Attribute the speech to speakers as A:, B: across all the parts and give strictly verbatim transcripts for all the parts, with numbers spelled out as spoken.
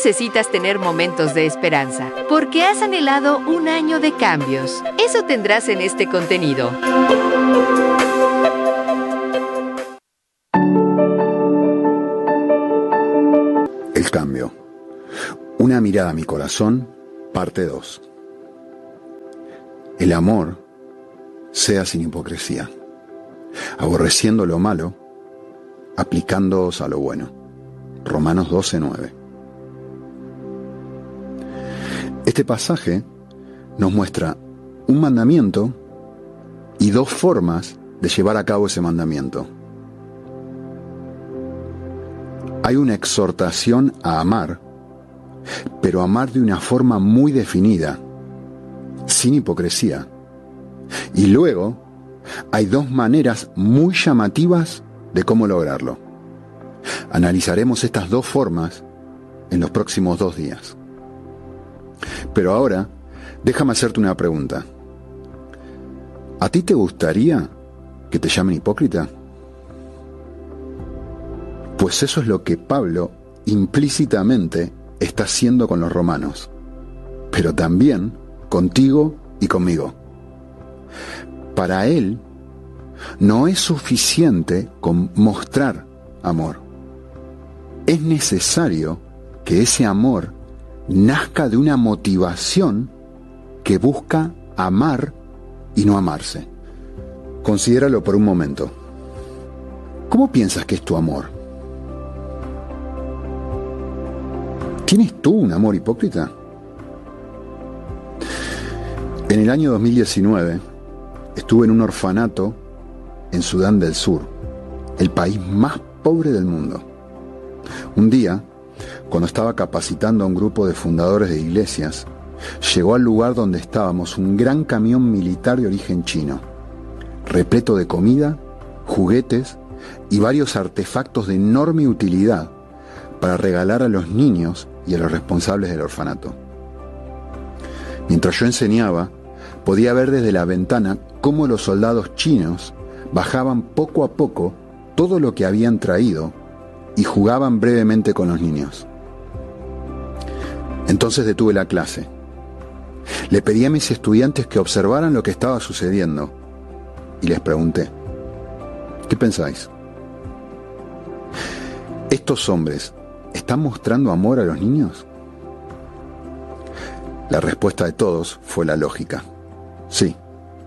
A: necesitas tener momentos de esperanza, porque has anhelado un año de cambios. Eso tendrás en este contenido.
B: El cambio. Una mirada a mi corazón, parte dos. El amor sea sin hipocresía, aborreciendo lo malo, aplicándoos a lo bueno. Romanos doce, nueve. Este pasaje nos muestra un mandamiento y dos formas de llevar a cabo ese mandamiento. Hay una exhortación a amar, pero amar de una forma muy definida, sin hipocresía. Y luego hay dos maneras muy llamativas de cómo lograrlo. Analizaremos estas dos formas en los próximos dos días. Pero ahora, déjame hacerte una pregunta. ¿A ti te gustaría que te llamen hipócrita? Pues eso es lo que Pablo implícitamente está haciendo con los romanos, pero también contigo y conmigo. Para él, no es suficiente con mostrar amor. Es necesario que ese amor nazca de una motivación que busca amar y no amarse. Considéralo por un momento. ¿Cómo piensas que es tu amor? ¿Tienes tú un amor hipócrita? En el año dos mil diecinueve estuve en un orfanato en Sudán del Sur, el país más pobre del mundo. Un día, cuando estaba capacitando a un grupo de fundadores de iglesias, llegó al lugar donde estábamos un gran camión militar de origen chino, repleto de comida, juguetes y varios artefactos de enorme utilidad para regalar a los niños y a los responsables del orfanato. Mientras yo enseñaba, podía ver desde la ventana cómo los soldados chinos bajaban poco a poco todo lo que habían traído y jugaban brevemente con los niños. Entonces detuve la clase. Le pedí a mis estudiantes que observaran lo que estaba sucediendo y les pregunté: ¿qué pensáis? ¿Estos hombres están mostrando amor a los niños? La respuesta de todos fue la lógica: sí.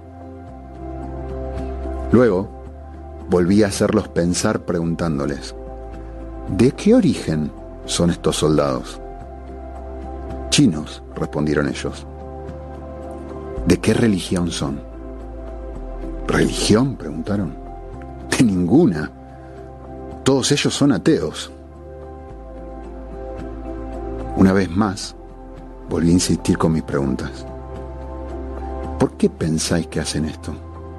B: Luego, volví a hacerlos pensar preguntándoles: ¿de qué origen son estos soldados? Chinos, respondieron ellos. ¿De qué religión son? ¿Religión?, preguntaron. De ninguna. Todos ellos son ateos. Una vez más, volví a insistir con mis preguntas. ¿Por qué pensáis que hacen esto?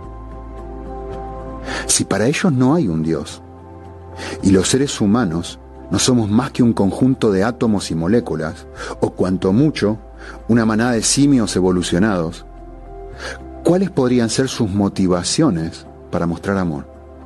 B: Si para ellos no hay un Dios, y los seres humanos no somos más que un conjunto de átomos y moléculas, o cuanto mucho, una manada de simios evolucionados, ¿cuáles podrían ser sus motivaciones para mostrar amor?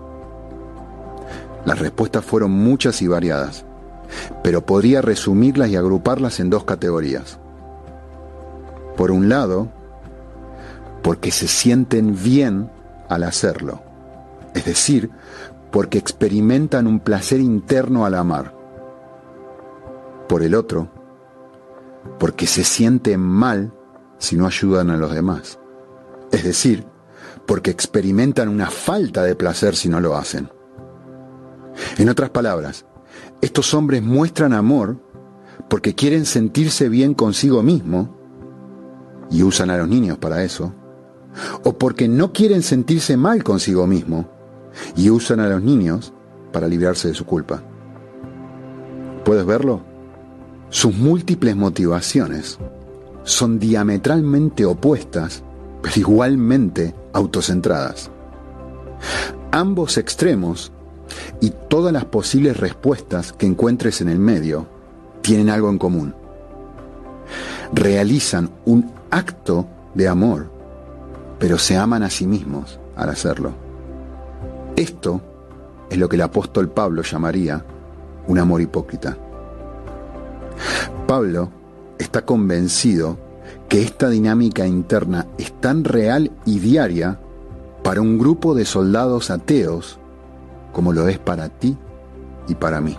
B: Las respuestas fueron muchas y variadas, pero podría resumirlas y agruparlas en dos categorías. Por un lado, porque se sienten bien al hacerlo, es decir, porque experimentan un placer interno al amar. Por el otro, porque se sienten mal si no ayudan a los demás, es decir, porque experimentan una falta de placer si no lo hacen. En otras palabras, estos hombres muestran amor porque quieren sentirse bien consigo mismo, y usan a los niños para eso, o porque no quieren sentirse mal consigo mismo, y usan a los niños para librarse de su culpa. ¿Puedes verlo? Sus múltiples motivaciones son diametralmente opuestas, pero igualmente autocentradas. Ambos extremos y todas las posibles respuestas que encuentres en el medio tienen algo en común. Realizan un acto de amor, pero se aman a sí mismos al hacerlo. Esto es lo que el apóstol Pablo llamaría un amor hipócrita. Pablo está convencido que esta dinámica interna es tan real y diaria para un grupo de soldados ateos como lo es para ti y para mí.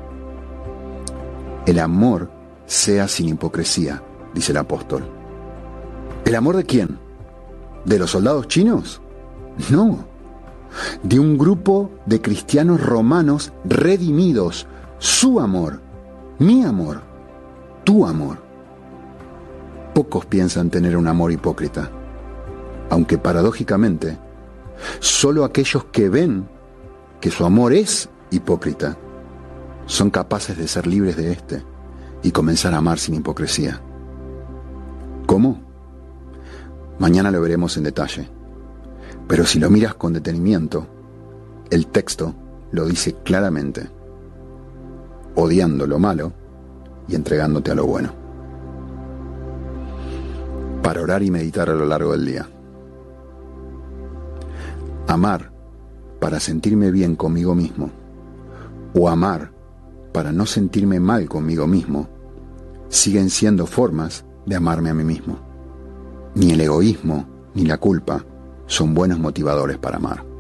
B: El amor sea sin hipocresía, dice el apóstol. ¿El amor de quién? ¿De los soldados chinos? No, de un grupo de cristianos romanos redimidos. Su amor, mi amor, tu amor. Pocos piensan tener un amor hipócrita, aunque paradójicamente, solo aquellos que ven que su amor es hipócrita son capaces de ser libres de éste y comenzar a amar sin hipocresía. ¿Cómo? Mañana lo veremos en detalle, pero si lo miras con detenimiento, el texto lo dice claramente: odiando lo malo y entregándote a lo bueno. Para orar y meditar a lo largo del día. Amar para sentirme bien conmigo mismo, o amar para no sentirme mal conmigo mismo, siguen siendo formas de amarme a mí mismo. Ni el egoísmo ni la culpa son buenos motivadores para amar.